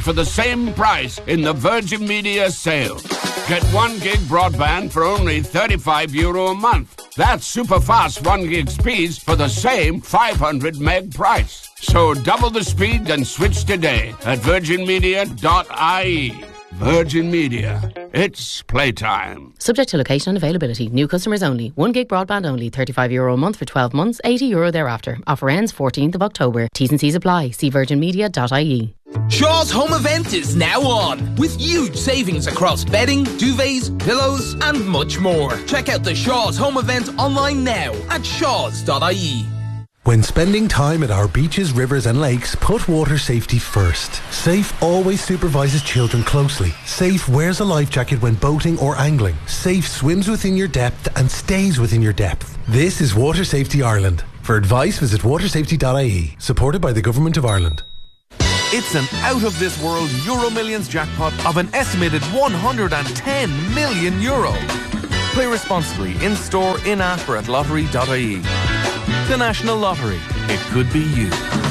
for the same price in the Virgin Media sale. Get 1 gig broadband for only €35 a month. That's super fast 1 gig speeds for the same 500 meg price. So double the speed and switch today at virginmedia.ie. Virgin Media. It's playtime. Subject to location and availability. New customers only. 1 gig broadband only. €35 a month for 12 months. €80 thereafter. Offer ends 14th of October. T's and C's apply. See virginmedia.ie. Shaw's Home Event is now on, with huge savings across bedding, duvets, pillows and much more. Check out the Shaw's Home Event online now at shaws.ie. When spending time at our beaches, rivers and lakes, put water safety first. Safe always supervises children closely. Safe wears a life jacket when boating or angling. Safe swims within your depth and stays within your depth. This is Water Safety Ireland. For advice, visit watersafety.ie. Supported by the Government of Ireland. It's an out-of-this-world Euro Millions jackpot of an estimated €110 million. Play responsibly in-store, in-app or at lottery.ie. The National Lottery. It could be you.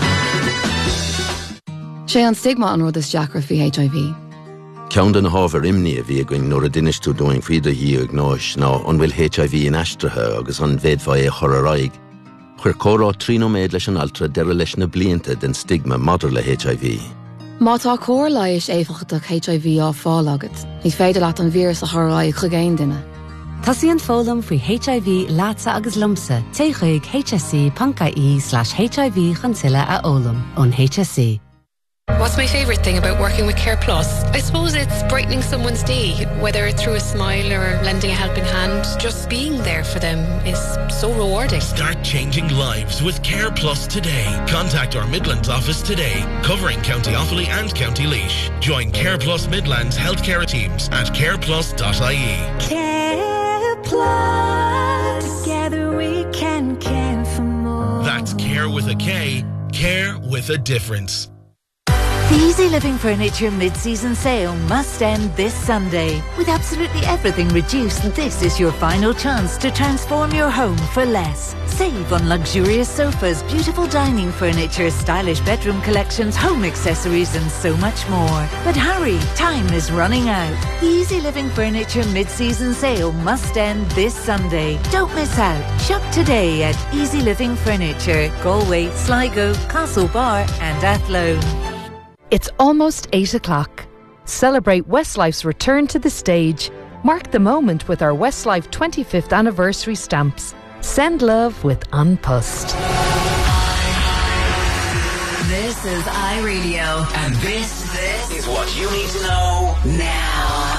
Sé an stigma an rud is deacra faoi HIV. Ceann den hábhar imní a bhí going nuair a duinisteú doing faoide díag nás ná an bhfuil HIV in aistrithe agus an bhéadfá é chur araig. Chuir córá trínoméid leis an altra deire leis na blianta den stigma madidir le HIV. Má tá cór leiis éifeachtach HIV á fáil agat, ní féidir leat an vírus a chur chu géin duine. Tasíonn fólam faoi HIV lása agus lumsa téigh hsc.ie/HIV chansile a ólam ón HSC. What's my favourite thing about working with Care Plus? I suppose it's brightening someone's day, whether it's through a smile or lending a helping hand. Just being there for them is so rewarding. Start changing lives with Care Plus today. Contact our Midlands office today, covering County Offaly and County Laois. Join Care Plus Midlands healthcare teams at careplus.ie. Care Plus. Together we can care for more. That's Care with a K. Care with a difference. The Easy Living Furniture mid-season sale must end this Sunday. With absolutely everything reduced, this is your final chance to transform your home for less. Save on luxurious sofas, beautiful dining furniture, stylish bedroom collections, home accessories and so much more. But hurry, time is running out. The Easy Living Furniture mid-season sale must end this Sunday. Don't miss out. Shop today at Easy Living Furniture, Galway, Sligo, Castlebar and Athlone. It's almost 8 o'clock. Celebrate Westlife's return to the stage. Mark the moment with our Westlife 25th anniversary stamps. Send love with An Post. This is iRadio. And this is what you need to know now.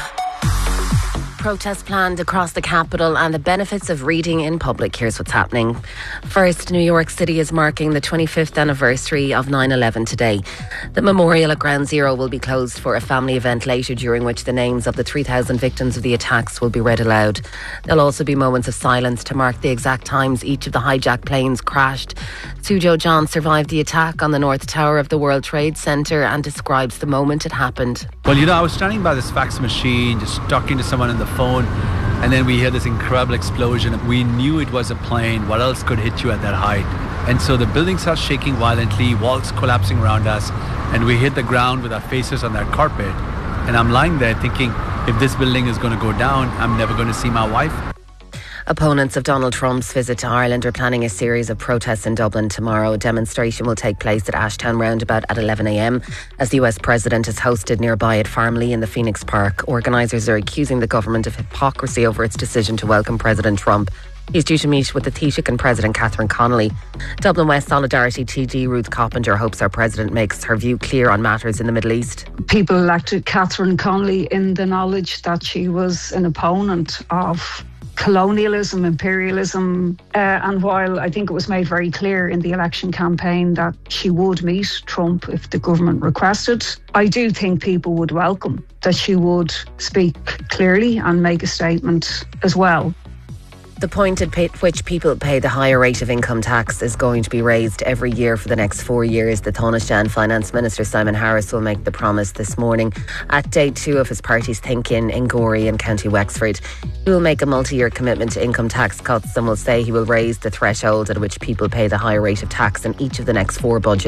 Protests planned across the capital and the benefits of reading in public. Here's what's happening. First, New York City is marking the 25th anniversary of 9/11 today. The memorial at Ground Zero will be closed for a family event later, during which the names of the 3,000 victims of the attacks will be read aloud. There'll also be moments of silence to mark the exact times each of the hijacked planes crashed. Sue John survived the attack on the North Tower of the World Trade Center and describes the moment it happened. Well, I was standing by this fax machine, just talking to someone on the phone, and then we heard this incredible explosion. We knew it was a plane. What else could hit you at that height? And so the building starts shaking violently, walls collapsing around us, and we hit the ground with our faces on that carpet. And I'm lying there thinking, if this building is going to go down, I'm never going to see my wife. Opponents of Donald Trump's visit to Ireland are planning a series of protests in Dublin tomorrow. A demonstration will take place at Ashtown Roundabout at 11 a.m. as the US President is hosted nearby at Farmley in the Phoenix Park. Organisers are accusing the government of hypocrisy over its decision to welcome President Trump. He's due to meet with the Taoiseach and President Catherine Connolly. Dublin West Solidarity TD Ruth Coppinger hopes our President makes her view clear on matters in the Middle East. People elected Catherine Connolly in the knowledge that she was an opponent of colonialism, imperialism, and while I think it was made very clear in the election campaign that she would meet Trump if the government requested, I do think people would welcome that she would speak clearly and make a statement as well. The point at which people pay the higher rate of income tax is going to be raised every year for the next 4 years. The Taoiseach Finance Minister Simon Harris will make the promise this morning at day 2 of his party's Think-In in Gorey in County Wexford. He will make a multi-year commitment to income tax cuts and will say he will raise the threshold at which people pay the higher rate of tax in each of the next 4 budgets.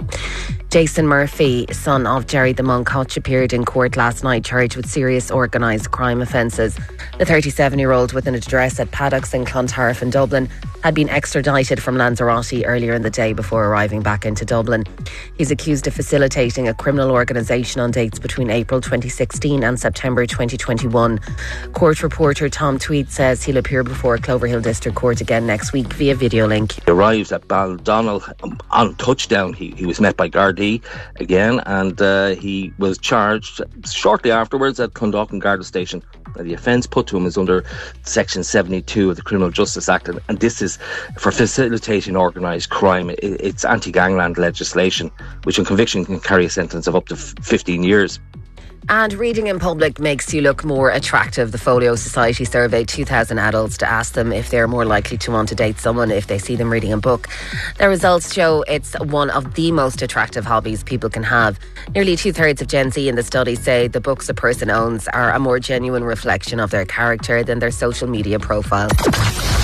Jason Murphy, son of Jerry the Monk Hutch, appeared in court last night charged with serious organised crime offences. The 37-year-old with an address at Paddocks in Clontarf in Dublin had been extradited from Lanzarote earlier in the day before arriving back into Dublin. He's accused of facilitating a criminal organisation on dates between April 2016 and September 2021. Court reporter Tom Tweed says he'll appear before Cloverhill District Court again next week via video link. He arrived at Baldonnell on touchdown. He was met by Gardaí again, and he was charged shortly afterwards at Clondalkin Garda Station. The offence put to him is under Section 72 of the Criminal Justice Act, and this is for facilitating organised crime. It's anti-gangland legislation, which on conviction can carry a sentence of up to 15 years. And reading in public makes you look more attractive. The Folio Society surveyed 2,000 adults to ask them if they're more likely to want to date someone if they see them reading a book. Their results show it's one of the most attractive hobbies people can have. Nearly 2/3 of Gen Z in the study say the books a person owns are a more genuine reflection of their character than their social media profile.